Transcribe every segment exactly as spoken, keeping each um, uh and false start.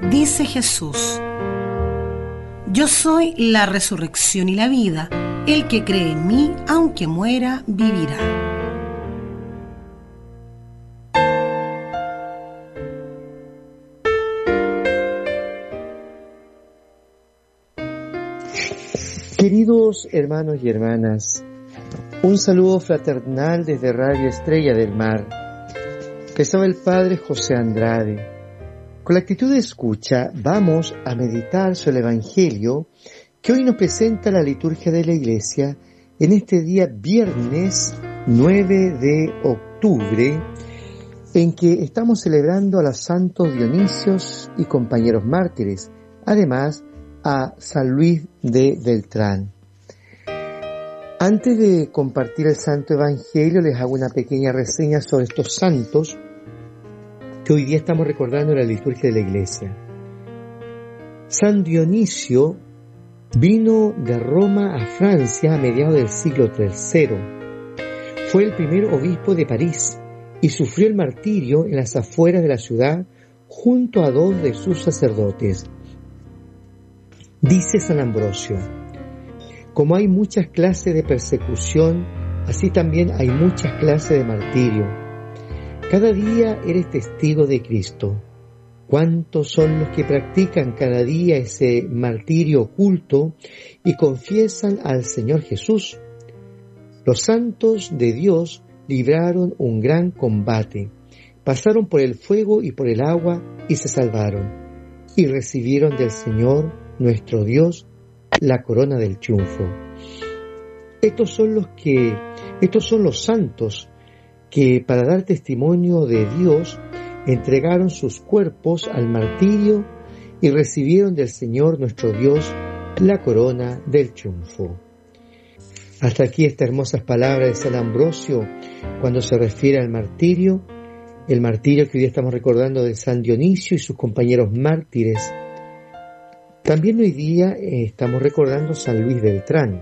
Dice Jesús: yo soy la resurrección y la vida. El que cree en mí, aunque muera, vivirá. Queridos hermanos y hermanas, un saludo fraternal desde Radio Estrella del Mar. Que sabe el Padre José Andrade. Con la actitud de escucha vamos a meditar sobre el Evangelio que hoy nos presenta la liturgia de la Iglesia en este día viernes nueve de octubre, en que estamos celebrando a los santos Dionisios y compañeros mártires, además a San Luis de Beltrán. Antes de compartir el Santo Evangelio, les hago una pequeña reseña sobre estos santos que hoy día estamos recordando en la liturgia de la Iglesia. San Dionisio vino de Roma a Francia a mediados del siglo tercero. Fue el primer obispo de París y sufrió el martirio en las afueras de la ciudad junto a dos de sus sacerdotes. Dice San Ambrosio: como hay muchas clases de persecución, así también hay muchas clases de martirio. Cada día eres testigo de Cristo. ¿Cuántos son los que practican cada día ese martirio oculto y confiesan al Señor Jesús? Los santos de Dios libraron un gran combate, pasaron por el fuego y por el agua y se salvaron, y recibieron del Señor, nuestro Dios, la corona del triunfo. Estos son los que, estos son los santos que, para dar testimonio de Dios, entregaron sus cuerpos al martirio y recibieron del Señor nuestro Dios la corona del triunfo. Hasta aquí estas hermosas palabras de San Ambrosio cuando se refiere al martirio, el martirio que hoy día estamos recordando de San Dionisio y sus compañeros mártires. También hoy día eh, estamos recordando San Luis Beltrán.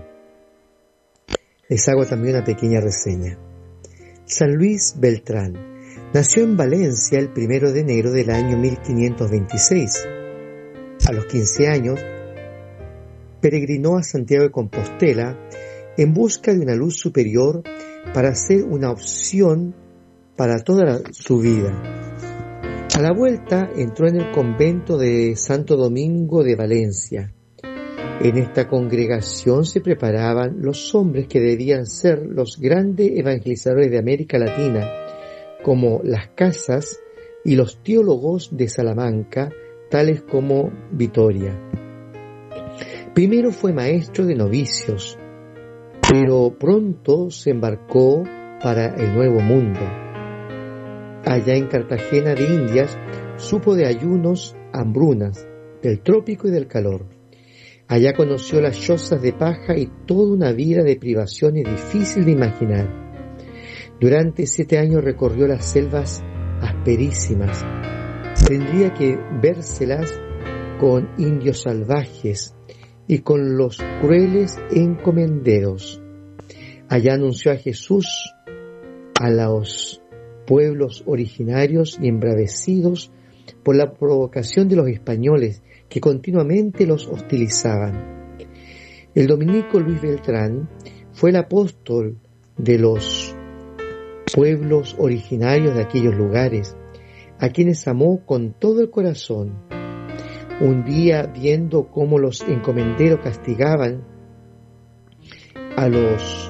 Les hago también una pequeña reseña. San Luis Beltrán nació en Valencia el primero de enero del año mil quinientos veintiséis. A los quince años, peregrinó a Santiago de Compostela en busca de una luz superior para ser una opción para toda la, su vida. A la vuelta entró en el convento de Santo Domingo de Valencia. En esta congregación se preparaban los hombres que debían ser los grandes evangelizadores de América Latina, como Las Casas y los teólogos de Salamanca, tales como Vitoria. Primero fue maestro de novicios, pero pronto se embarcó para el Nuevo Mundo. Allá en Cartagena de Indias supo de ayunos, hambrunas, del trópico y del calor. Allá conoció las chozas de paja y toda una vida de privaciones difícil de imaginar. Durante siete años recorrió las selvas asperísimas. Tendría que vérselas con indios salvajes y con los crueles encomenderos. Allá anunció a Jesús a los pueblos originarios y embravecidos por la provocación de los españoles que continuamente los hostilizaban. El dominico Luis Beltrán fue el apóstol de los pueblos originarios de aquellos lugares, a quienes amó con todo el corazón. Un día, viendo cómo los encomenderos castigaban a los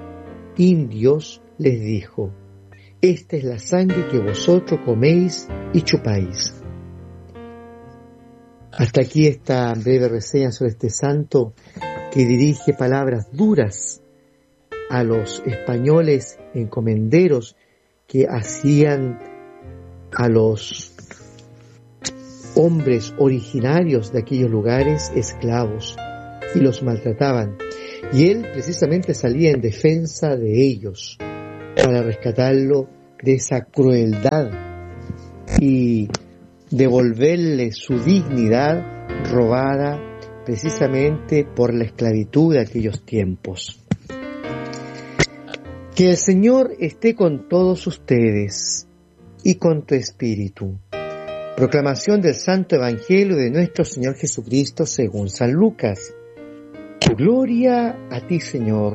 indios, les dijo: esta es la sangre que vosotros coméis y chupáis. Hasta aquí esta breve reseña sobre este santo que dirige palabras duras a los españoles encomenderos que hacían a los hombres originarios de aquellos lugares esclavos y los maltrataban. Y él precisamente salía en defensa de ellos para rescatarlo de esa crueldad y devolverle su dignidad robada precisamente por la esclavitud de aquellos tiempos. Que el Señor esté con todos ustedes y con tu espíritu. Proclamación del Santo Evangelio de nuestro Señor Jesucristo según San Lucas. Gloria a ti, Señor.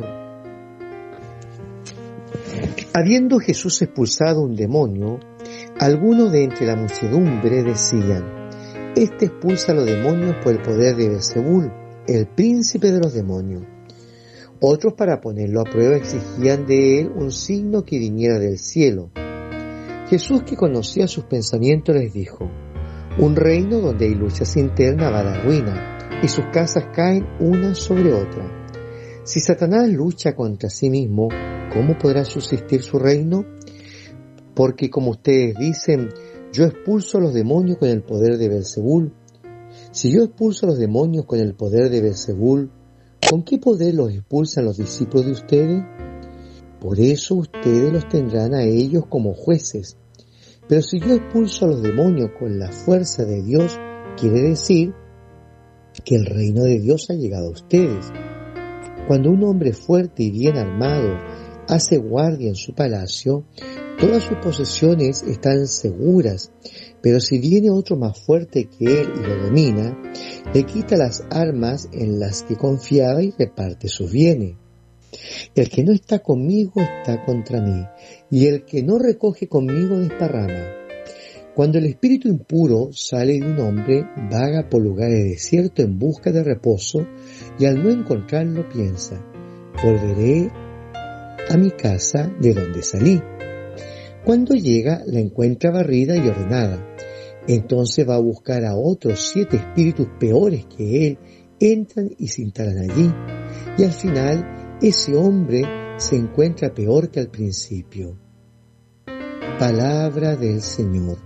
Habiendo Jesús expulsado un demonio, algunos de entre la muchedumbre decían: Este expulsa a los demonios por el poder de Beelzebul, el príncipe de los demonios. Otros, para ponerlo a prueba, exigían de él un signo que viniera del cielo. Jesús, que conocía sus pensamientos, les dijo: Un reino donde hay luchas internas va a la ruina, y sus casas caen una sobre otra. Si Satanás lucha contra sí mismo, ¿cómo podrá subsistir su reino? Porque, como ustedes dicen, yo expulso a los demonios con el poder de Beelzebul. Si yo expulso a los demonios con el poder de Beelzebul, ¿con qué poder los expulsan los discípulos de ustedes? Por eso ustedes los tendrán a ellos como jueces. Pero si yo expulso a los demonios con la fuerza de Dios, quiere decir que el reino de Dios ha llegado a ustedes. Cuando un hombre fuerte y bien armado hace guardia en su palacio, todas sus posesiones están seguras, pero si viene otro más fuerte que él y lo domina, le quita las armas en las que confiaba y reparte sus bienes. El que no está conmigo está contra mí, y el que no recoge conmigo desparrama. Cuando el espíritu impuro sale de un hombre, vaga por lugares desiertos en busca de reposo, y al no encontrarlo piensa: volveré a mi casa de donde salí. Cuando llega, la encuentra barrida y ordenada. Entonces va a buscar a otros siete espíritus peores que él, entran y se instalan allí, y al final ese hombre se encuentra peor que al principio. Palabra del Señor.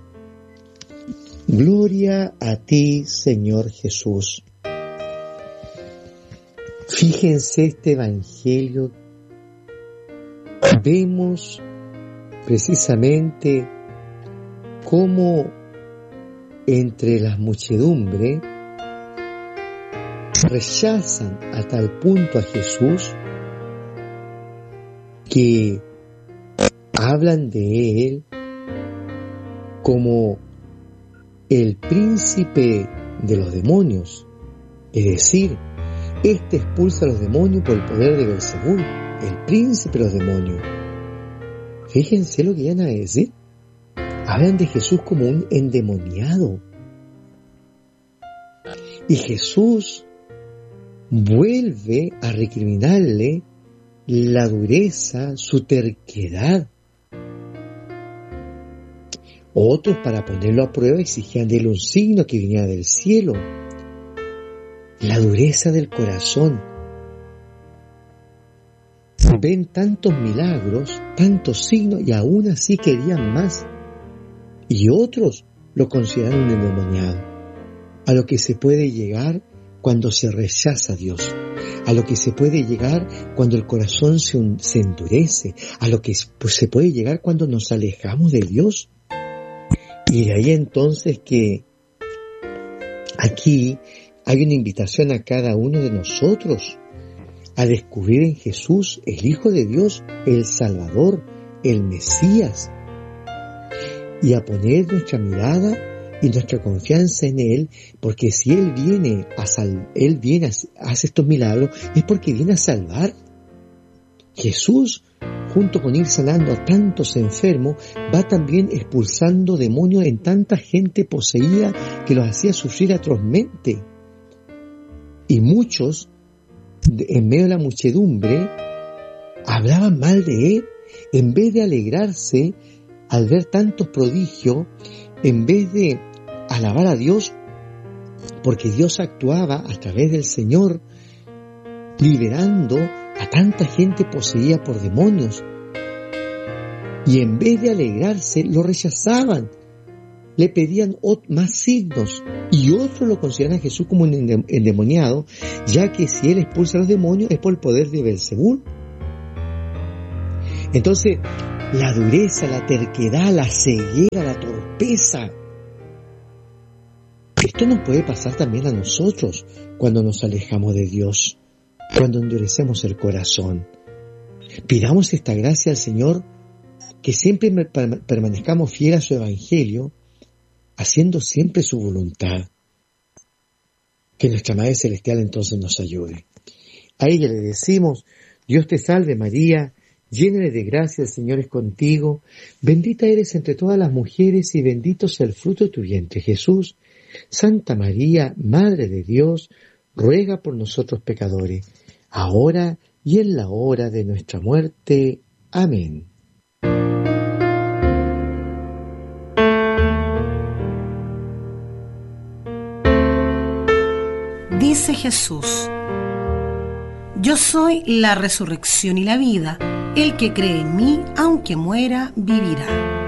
Gloria a ti, Señor Jesús. Fíjense este Evangelio. Vemos precisamente cómo entre las muchedumbres rechazan a tal punto a Jesús que hablan de él como el príncipe de los demonios, es decir, este expulsa a los demonios por el poder de Beelzebul, el príncipe de los demonios. Fíjense lo que iban a decir. Hablan de Jesús como un endemoniado. Y Jesús vuelve a recriminarle la dureza, su terquedad. Otros, para ponerlo a prueba, exigían de él un signo que viniera del cielo. La dureza del corazón. Ven tantos milagros, tantos signos, y aún así querían más. Y otros lo consideran un endemoniado. A lo que se puede llegar cuando se rechaza a Dios, a lo que se puede llegar cuando el corazón se, se endurece, a lo que pues, se puede llegar cuando nos alejamos de Dios. Y de ahí entonces que aquí hay una invitación a cada uno de nosotros a descubrir en Jesús, el Hijo de Dios, el Salvador, el Mesías, y a poner nuestra mirada y nuestra confianza en Él, porque si Él viene a sal, Él viene a, hace estos milagros, es porque viene a salvar. Jesús, junto con ir sanando a tantos enfermos, va también expulsando demonios en tanta gente poseída que los hacía sufrir atrozmente. Y muchos, en medio de la muchedumbre, hablaban mal de Él, en vez de alegrarse al ver tantos prodigios, en vez de alabar a Dios, porque Dios actuaba a través del Señor, liberando a tanta gente poseída por demonios. Y en vez de alegrarse, lo rechazaban, le pedían más signos, y otros lo consideran a Jesús como un endemoniado, ya que si él expulsa a los demonios es por el poder de Beelzebul. Entonces, la dureza, la terquedad, la ceguera, la torpeza, esto nos puede pasar también a nosotros cuando nos alejamos de Dios, cuando endurecemos el corazón. Pidamos esta gracia al Señor, que siempre permanezcamos fieles a su Evangelio, haciendo siempre su voluntad. Que nuestra Madre Celestial entonces nos ayude. A ella le decimos: Dios te salve María, llena de gracia, el Señor es contigo, bendita eres entre todas las mujeres y bendito sea el fruto de tu vientre, Jesús. Santa María, Madre de Dios, ruega por nosotros pecadores, ahora y en la hora de nuestra muerte. Amén. Dice Jesús: yo soy la resurrección y la vida, el que cree en mí, aunque muera, vivirá.